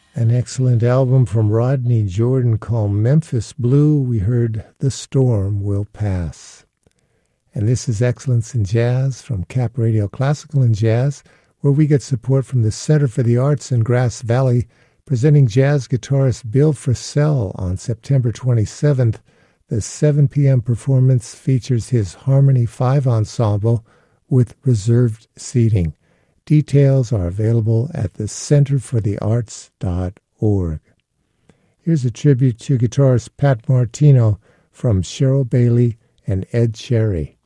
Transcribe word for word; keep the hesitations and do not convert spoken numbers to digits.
An excellent album from Rodney Jordan called Memphis Blue. We heard The Storm Will Pass. And this is Excellence in Jazz from Cap Radio Classical and Jazz, where we get support from the Center for the Arts in Grass Valley, presenting jazz guitarist Bill Frisell on September twenty-seventh. The seven p.m. performance features his Harmony five Ensemble with reserved seating. Details are available at the center for the arts dot org. Here's a tribute to guitarist Pat Martino from Cheryl Bailey and Ed Cherry.